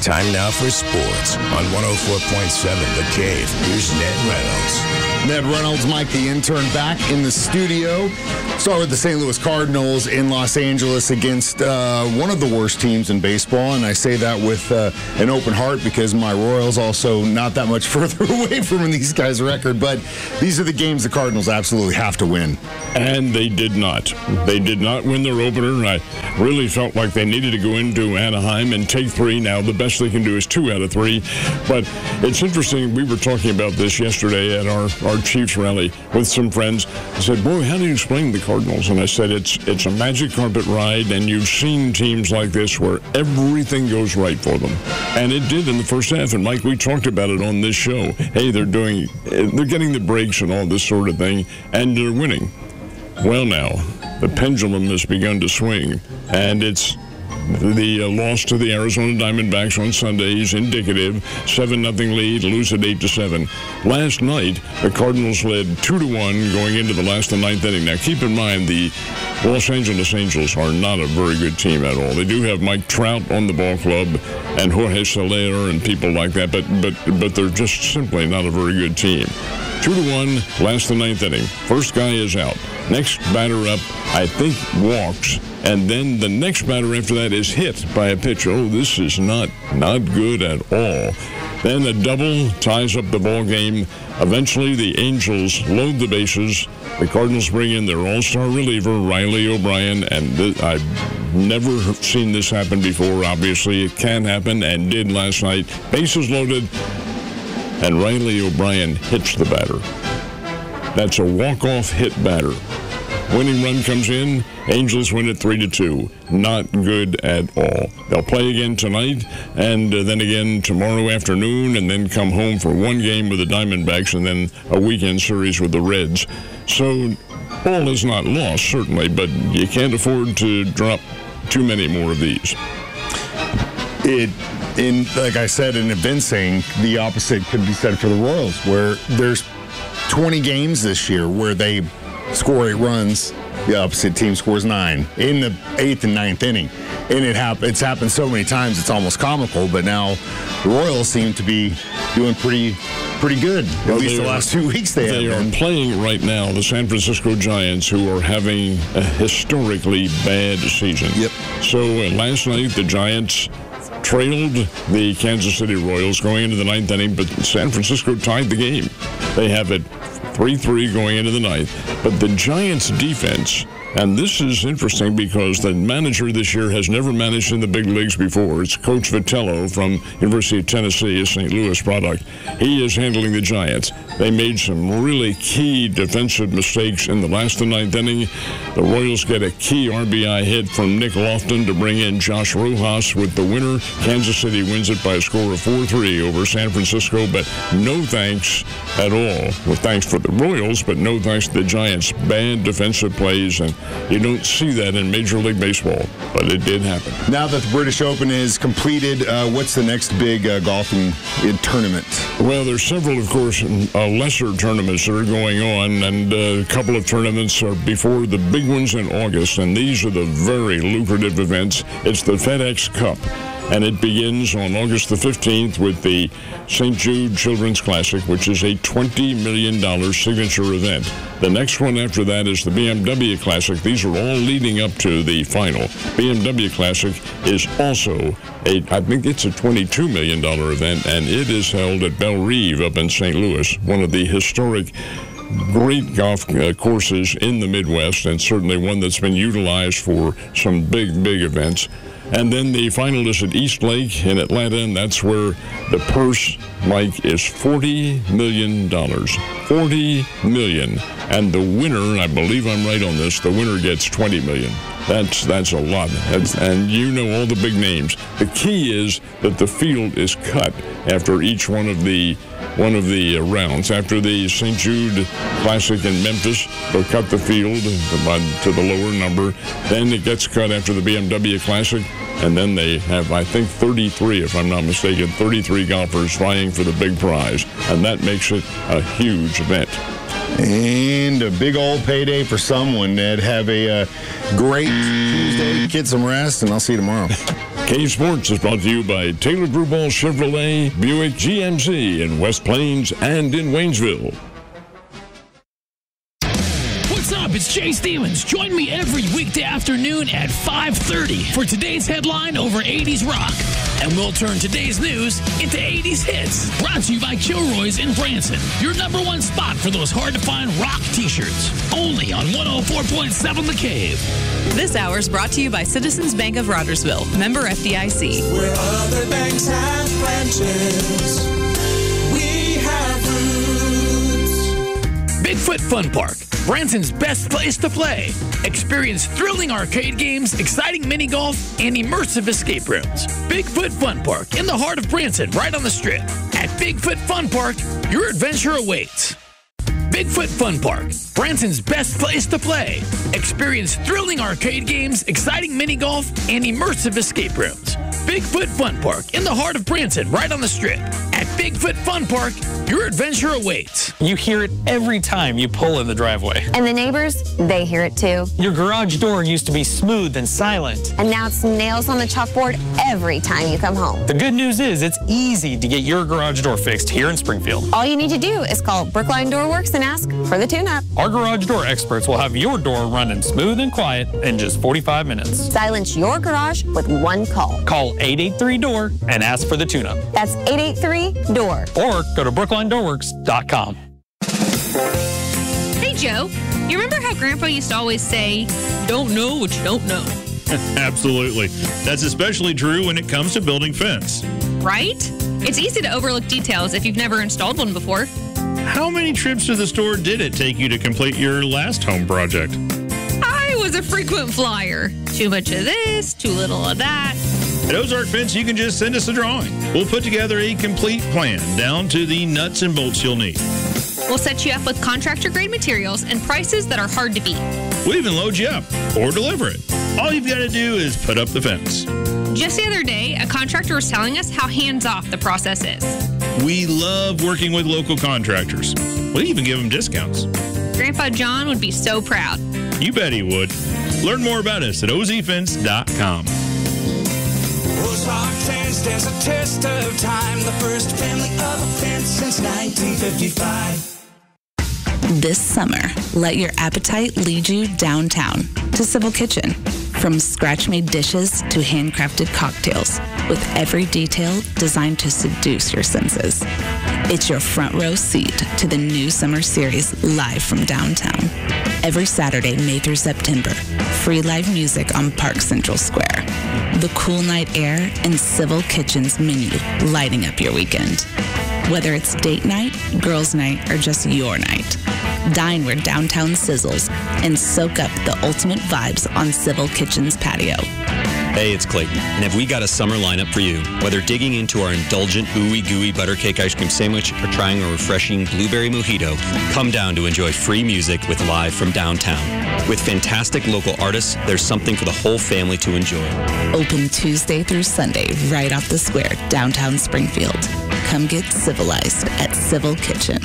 Time now for sports on 104.7 The Cave. Here's Ned Reynolds. Ned Reynolds, Mike the intern, back in the studio. Start with the St. Louis Cardinals in Los Angeles against one of the worst teams in baseball, and I say that with an open heart because my Royals also not that much further away from these guys' record, but these are the games the Cardinals absolutely have to win. And they did not. They did not win their opener. I really felt like they needed to go into Anaheim and take 3. Now, the best they can do is 2 out of 3. But it's interesting. We were talking about this yesterday at our Chiefs rally with some friends. I said, boy, how do you explain the Cardinals? And I said, it's a magic carpet ride, and you've seen teams like this where everything goes right for them. And it did in the first half. And, Mike, we talked about it on this show. Hey, they're getting the breaks and all this sort of thing, and they're winning. Well, now, the pendulum has begun to swing, and it's the loss to the Arizona Diamondbacks on Sunday is indicative. 7-0 lead, lose at 8-7. Last night, the Cardinals led 2-1 going into the last of the 9th inning. Now, keep in mind, the Los Angeles Angels are not a very good team at all. They do have Mike Trout on the ball club and Jorge Soler and people like that, but they're just simply not a very good team. 2-1, last of the 9th inning. First guy is out. Next batter up, I think, walks. And then the next batter after that is hit by a pitch. Oh, this is not good at all. Then a double ties up the ball game. Eventually, the Angels load the bases. The Cardinals bring in their all-star reliever, Riley O'Brien, and I've never seen this happen before. Obviously, it can happen and did last night. Bases loaded, and Riley O'Brien hits the batter. That's a walk-off hit batter. Winning run comes in. Angels win it 3-2. Not good at all. They'll play again tonight, and then again tomorrow afternoon, and then come home for one game with the Diamondbacks, and then a weekend series with the Reds. So all is not lost, certainly, but you can't afford to drop too many more of these. Like I said, and have been saying, the opposite could be said for the Royals, where there's 20 games this year where they score 8 runs, the opposite team scores 9 in the 8th and 9th inning. And it's happened so many times it's almost comical, but now the Royals seem to be doing pretty good, at least the last 2 weeks they are playing right now the San Francisco Giants, who are having a historically bad season. Yep. So last night the Giants trailed the Kansas City Royals going into the 9th inning, but San Francisco tied the game. They have it 3-3 going into the 9th. But the Giants' defense, and this is interesting because the manager this year has never managed in the big leagues before. It's Coach Vitello from University of Tennessee, a St. Louis product. He is handling the Giants. They made some really key defensive mistakes in the last of the 9th inning. The Royals get a key RBI hit from Nick Lofton to bring in Josh Rojas with the winner. Kansas City wins it by a score of 4-3 over San Francisco, but no thanks at all. Well, thanks for the Royals, but no thanks to the Giants' bad defensive plays, and you don't see that in Major League Baseball, but it did happen. Now that the British Open is completed, what's the next big golfing tournament? Well, there's several, of course, lesser tournaments that are going on, and a couple of tournaments are before the big ones in August, and these are the very lucrative events. It's the FedEx Cup, and it begins on August the 15th with the St. Jude Children's Classic, which is a $20 million signature event. The next one after that is the BMW Classic. These are all leading up to the final. BMW Classic is also I think it's a $22 million event, and it is held at Belle Reve up in St. Louis, one of the historic great golf courses in the Midwest, and certainly one that's been utilized for some big events. And then the final is at East Lake in Atlanta, and that's where the purse, Mike, is $40 million. $40 million. And the winner, I believe I'm right on this, the winner gets $20 million. That's a lot. And you know all the big names. The key is that the field is cut after each one of the rounds. After the St. Jude Classic in Memphis, they'll cut the field to the lower number. Then it gets cut after the BMW Classic, and then they have, I think, 33, if I'm not mistaken, 33 golfers vying for the big prize, and that makes it a huge event. And a big old payday for someone. Ned, have a great Tuesday. Get some rest, and I'll see you tomorrow. Cave Sports is brought to you by Taylor Gruball Chevrolet, Buick GMC in West Plains and in Waynesville. What's up? It's Jay Stevens. Join me every weekday afternoon at 5:30 for today's headline over 80s rock. And we'll turn today's news into 80s hits. Brought to you by Kilroy's in Branson. Your #1 spot for those hard-to-find rock t-shirts. Only on 104.7 The Cave. This hour is brought to you by Citizens Bank of Rogersville. Member FDIC. Where other banks have branches, we have roots. Bigfoot Fun Park, Branson's best place to play. Experience thrilling arcade games, exciting mini golf, and immersive escape rooms. Bigfoot Fun Park in the heart of Branson, right on the Strip. At Bigfoot Fun Park, your adventure awaits. Bigfoot Fun Park, Branson's best place to play. Experience thrilling arcade games, exciting mini golf, and immersive escape rooms. Bigfoot Fun Park in the heart of Branson, right on the Strip. At Bigfoot Fun Park, your adventure awaits. You hear it every time you pull in the driveway. And the neighbors, they hear it too. Your garage door used to be smooth and silent. And now it's nails on the chalkboard every time you come home. The good news is it's easy to get your garage door fixed here in Springfield. All you need to do is call Brookline Door Works and ask for the tune-up. Our garage door experts will have your door running smooth and quiet in just 45 minutes. Silence your garage with one call. Call 883-DOOR and ask for the tune-up. That's 883-DOOR. Or go to brooklinedoorworks.com. Hey, Joe, you remember how Grandpa used to always say, "Don't know what you don't know"? Absolutely. That's especially true when it comes to building fence. Right? It's easy to overlook details if you've never installed one before. How many trips to the store did it take you to complete your last home project? I was a frequent flyer. Too much of this, too little of that. At Ozark Fence, you can just send us a drawing. We'll put together a complete plan down to the nuts and bolts you'll need. We'll set you up with contractor-grade materials and prices that are hard to beat. We'll even load you up or deliver it. All you've got to do is put up the fence. Just the other day, a contractor was telling us how hands-off the process is. We love working with local contractors. We even give them discounts. Grandpa John would be so proud. You bet he would. Learn more about us at ozfence.com. Ozark Fence stands a test of time. The first family of a fence since 1955. This summer, let your appetite lead you downtown to Civil Kitchen. From scratch-made dishes to handcrafted cocktails, with every detail designed to seduce your senses. It's your front row seat to the new summer series live from downtown. Every Saturday, May through September, free live music on Park Central Square. The cool night air and Civil Kitchen's menu lighting up your weekend. Whether it's date night, girls' night, or just your night, dine where downtown sizzles and soak up the ultimate vibes on Civil Kitchen's patio. Hey, it's Clayton, and have we got a summer lineup for you? Whether digging into our indulgent, ooey gooey butter cake ice cream sandwich or trying a refreshing blueberry mojito, come down to enjoy free music with Live from Downtown. With fantastic local artists, there's something for the whole family to enjoy. Open Tuesday through Sunday right off the square, downtown Springfield. Come get civilized at Civil Kitchen.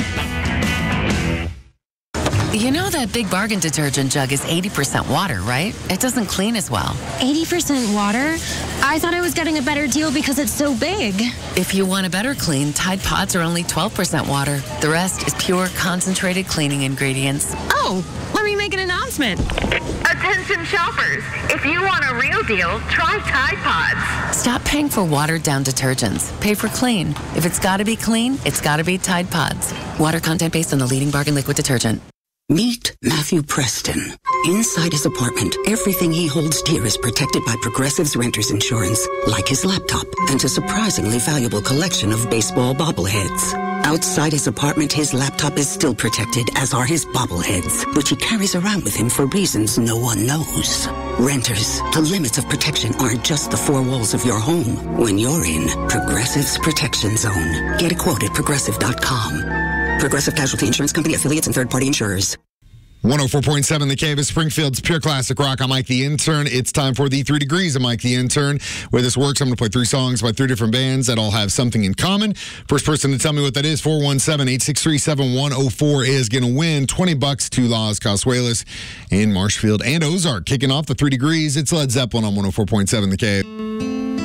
You know that Big Bargain detergent jug is 80% water, right? It doesn't clean as well. 80% water? I thought I was getting a better deal because it's so big. If you want a better clean, Tide Pods are only 12% water. The rest is pure, concentrated cleaning ingredients. Oh, let me make an announcement. Attention shoppers, if you want a real deal, try Tide Pods. Stop paying for watered-down detergents. Pay for clean. If it's got to be clean, it's got to be Tide Pods. Water content based on the leading bargain liquid detergent. Meet Matthew Preston. Inside his apartment, everything he holds dear is protected by Progressive's Renter's Insurance, like his laptop and a surprisingly valuable collection of baseball bobbleheads. Outside his apartment, his laptop is still protected, as are his bobbleheads, which he carries around with him for reasons no one knows. Renters, the limits of protection aren't just the four walls of your home. When you're in Progressive's Protection Zone, get a quote at Progressive.com. Progressive Casualty Insurance Company, affiliates, and third-party insurers. 104.7 The Cave is Springfield's pure classic rock. I'm Mike the Intern. It's time for the 3 Degrees of Mike the Intern. Where this works, I'm going to play 3 songs by 3 different bands that all have something in common. First person to tell me what that is, 417-863-7104, is going to win $20 to Las Casuelas in Marshfield and Ozark. Kicking off the 3 Degrees, it's Led Zeppelin on 104.7 The Cave.